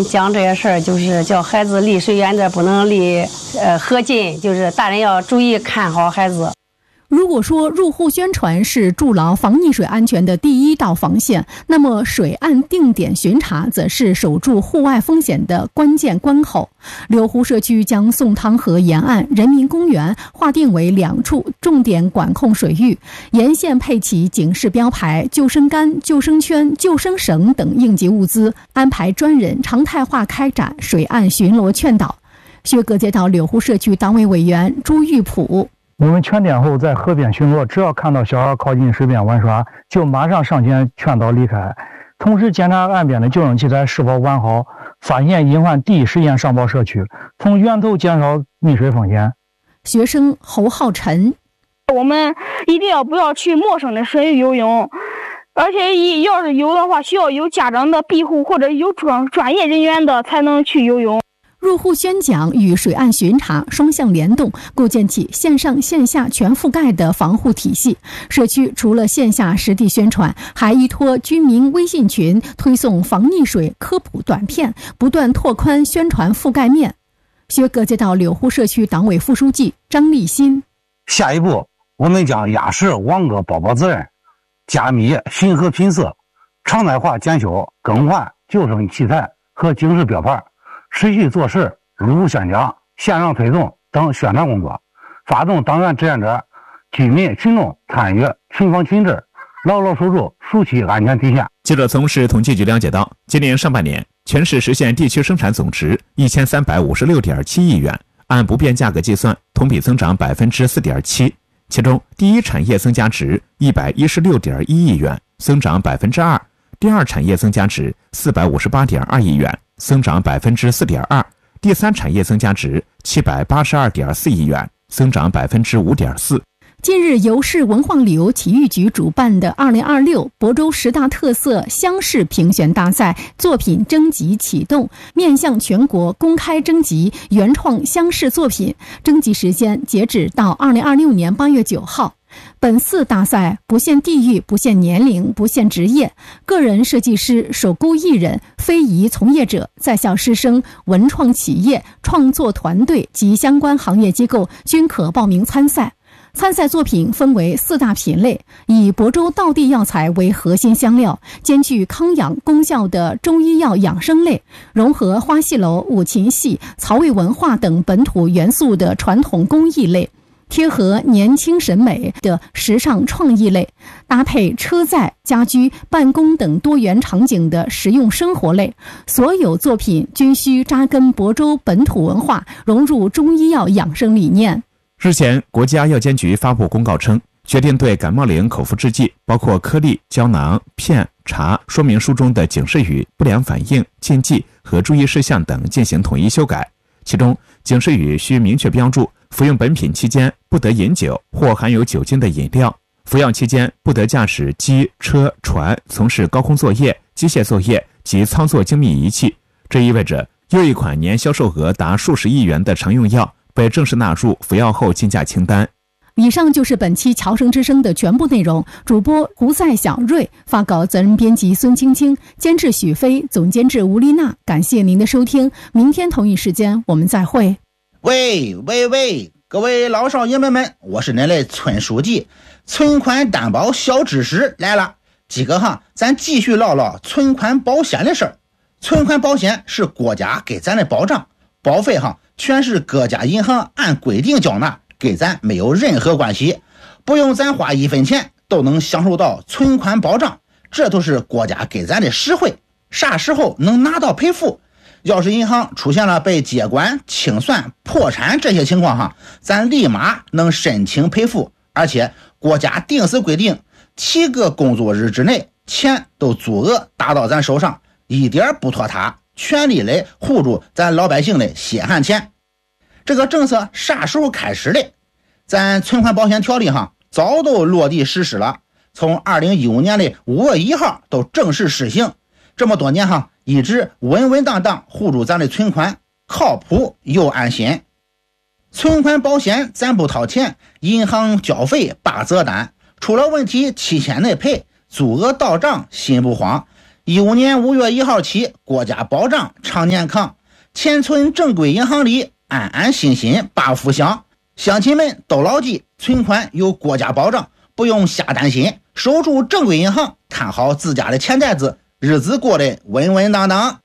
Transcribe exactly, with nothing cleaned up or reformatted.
们讲这些事儿，就是叫孩子离水远点，不能离呃河近，就是大人要注意看好孩子。 如果说入户宣传是筑牢防溺水安全的第一道防线，那么水岸定点巡查则是守住户外风险的关键关口。柳湖社区将宋汤河沿岸人民公园划定为两处重点管控水域，沿线配齐警示标牌、救生杆、救生圈、救生绳等应急物资，安排专人常态化开展水岸巡逻劝导。薛葛街道柳湖社区党委委员朱玉普， 我们劝点后在河边巡逻，只要看到小孩靠近水边玩耍，就马上上前劝导离开，同时检查岸边的救生器材是否完好，发现隐患第一时间上报社区，从源头减少溺水风险。 学生侯浩晨， 我们一定要不要去陌生的水域游泳，而且要是游的话，需要有家长的庇护或者有专专业人员的才能去游泳。 入户宣讲与水岸巡查双向联动，构建起线上线下全覆盖的防护体系。社区除了线下实地宣传，还依托居民微信群推送防溺水科普短片，不断拓宽宣传覆盖面。薛葛街道柳湖社区党委副书记张立新， 下一步我们将压实网格包包责任，加密巡河拼色，常态化检修更换救生器材和警示标牌，持续做事、入户宣讲、线上推送等宣传工作，发动党员志愿者、居民群众参与群防群治，牢牢守住暑期安全底线。 记者从市统计局了解到，今年上半年，全市实现地区生产总值一千三百五十六点七亿元，按不变价格计算，同比增长百分之四点七。其中，第一产业增加值一百一十六点一亿元，增长百分之二；第二产业增加值四百五十八点二亿元，增长百分之四点二；第三产业增加值七百八十二点四亿元，增长百分之五点四。 近日，由市文化旅游体育局主办的二零二六亳州十大特色乡市评选大赛作品征集启动，面向全国公开征集原创乡市作品，征集时间截止到二零二六年八月九号。本次大赛不限地域、不限年龄、不限职业，个人设计师、手工艺人、非遗从业者、在校师生、文创企业、创作团队及相关行业机构均可报名参赛。参赛作品分为四大品类，以亳州道地药材为核心香料，兼具康养功效的中医药养生类，融合花戏楼、五禽戏、曹魏文化等本土元素的传统工艺类，贴合年轻审美的时尚创意类，搭配车载、家居、办公等多元场景的实用生活类。所有作品均需扎根亳州本土文化，融入中医药养生理念。 日前，国家药监局发布公告称，决定对感冒灵口服制剂包括颗粒、胶囊、片、茶说明书中的警示语、不良反应、禁忌和注意事项等进行统一修改。其中，警示语需明确标注服用本品期间不得饮酒或含有酒精的饮料，服药期间不得驾驶机、车、船从事高空作业、机械作业及操作精密仪器。这意味着又一款年销售额达数十亿元的常用药被正式纳入服药后禁驾清单。 以上就是本期侨生之声的全部内容。主播胡赛小瑞，发稿责任编辑孙青青，监制许飞，总监制吴丽娜。感谢您的收听，明天同一时间我们再会。 喂喂喂，各位老少爷们们，我是恁的村书记，存款担保小知识来了。今个哈，咱继续唠唠存款保险的事儿。存款保险是国家给咱的保障，保费哈全是各家银行按规定缴纳，跟咱没有任何关系，不用咱花一分钱都能享受到存款保障，这都是国家给咱的实惠。啥时候能拿到赔付？要是银行出现了被接管、清算、破产这些情况哈，咱立马能申请赔付，而且国家定时规定七个工作日之内钱都足额打到咱手上，一点不拖沓，全力来护住咱老百姓的血汗钱。这个政策啥时候开始的？咱存款保险条例哈早都落地实施了，从二零一五年的五月一号都正式实行。这么多年哈，一直稳稳当当护住咱的存款，靠谱又安心。存款保险咱不掏钱，银行交费八折单，出了问题七天内赔，足额到账心不慌。 一五年五月一号起，国家保障常年康，钱存正规银行里，安安心心把福享。乡亲们都牢记，存款有国家保障，不用瞎担心，守住正规银行，看好自家的钱袋子，日子过得稳稳当当。